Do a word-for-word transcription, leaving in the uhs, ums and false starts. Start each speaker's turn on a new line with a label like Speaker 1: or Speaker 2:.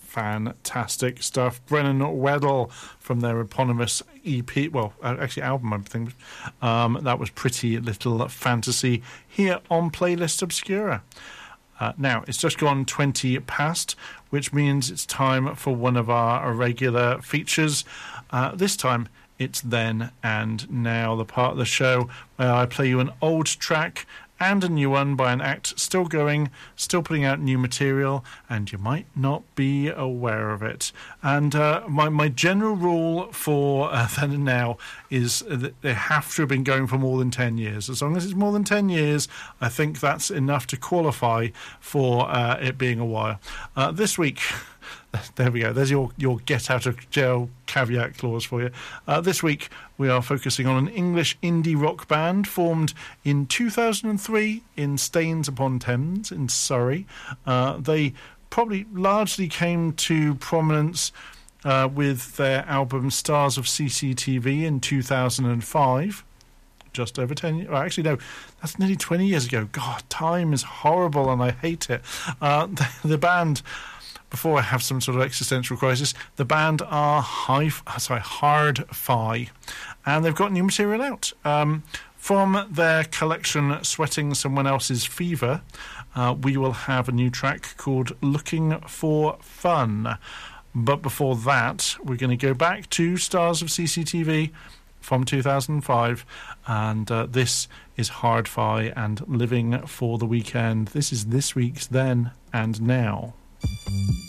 Speaker 1: fantastic stuff. Brennan Weddle from their eponymous E P, well, actually album, I think. Um, that was Pretty Little Fantasy here on Playlist Obscura. Uh, now, it's just gone twenty past, which means it's time for one of our regular features. Uh, this time, it's Then and Now, the part of the show where I play you an old track and a new one by an act still going, still putting out new material, and you might not be aware of it. And uh, my, my general rule for uh, Then and Now is that they have to have been going for more than ten years. As long as it's more than ten years, I think that's enough to qualify for uh, it being a while. Uh, this week... There we go. There's your, your get-out-of-jail caveat clause for you. Uh, this week, we are focusing on an English indie rock band formed in two thousand three in Staines-upon-Thames in Surrey. Uh, they probably largely came to prominence uh, with their album Stars of C C T V in two thousand five. Just over ten years. Well, actually, no, that's nearly twenty years ago. God, time is horrible and I hate it. Uh, the, the band... Before I have some sort of existential crisis, the band are high, sorry, Hard-Fi, and they've got new material out. Um, from their collection, Sweating Someone Else's Fever, uh, we will have a new track called Looking for Fun. But before that, we're going to go back to Stars of C C T V from two thousand five, and uh, this is Hard-Fi and Living for the Weekend. This is this week's Then and Now.